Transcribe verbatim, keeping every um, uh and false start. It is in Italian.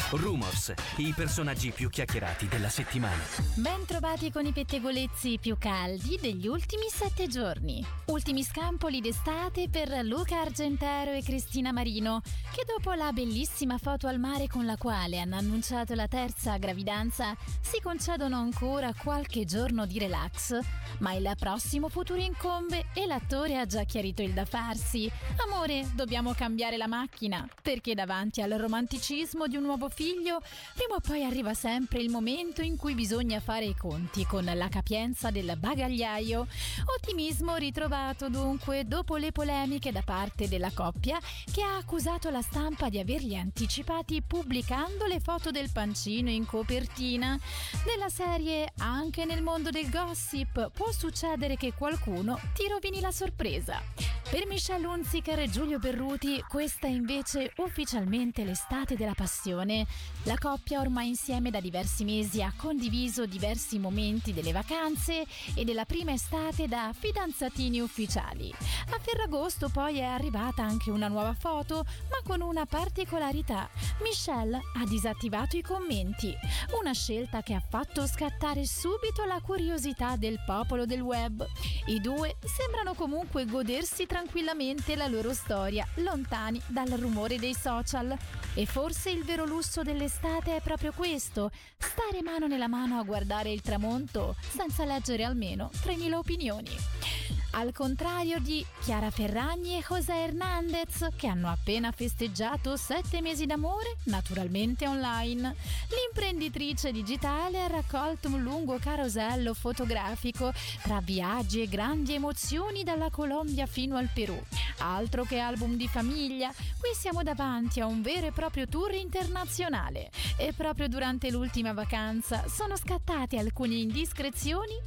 Rumors, i personaggi più chiacchierati della settimana. Ben trovati con i pettegolezzi più caldi degli ultimi sette giorni. Ultimi scampoli d'estate per Luca Argentero e Cristina Marino, che dopo la bellissima foto al mare con la quale hanno annunciato la terza gravidanza, si concedono ancora qualche giorno di relax. Ma il prossimo futuro incombe e l'attore ha già chiarito il da farsi. Amore, dobbiamo cambiare la macchina, perché davanti al romanticismo di un nuovo figlio, prima o poi arriva sempre il momento in cui bisogna fare i conti con la capienza del bagagliaio. Ottimismo ritrovato dunque dopo le polemiche da parte della coppia, che ha accusato la stampa di averli anticipati pubblicando le foto del pancino in copertina. Della serie, anche nel mondo del gossip può succedere che qualcuno ti rovini la sorpresa. Per Michelle Hunziker e Giulio Berruti, questa è invece ufficialmente l'estate della passione. La coppia, ormai insieme da diversi mesi, ha condiviso diversi momenti delle vacanze e della prima estate da fidanzatini ufficiali. A Ferragosto poi è arrivata anche una nuova foto, ma con una particolarità. Michelle ha disattivato i commenti, una scelta che ha fatto scattare subito la curiosità del popolo del web. I due sembrano comunque godersi tranquillamente la loro storia, lontani dal rumore dei social. E forse il vero lusso dell'estate è proprio questo: stare mano nella mano a guardare il tramonto senza leggere almeno tremila opinioni. Al contrario di Chiara Ferragni e José Hernández, che hanno appena festeggiato sette mesi d'amore, naturalmente online. L'imprenditrice digitale ha raccolto un lungo carosello fotografico tra viaggi e grandi emozioni dalla Colombia fino al Perù. Altro che album di famiglia, qui siamo davanti a un vero e proprio tour internazionale. E proprio durante l'ultima vacanza sono scattate alcune indiscrezioni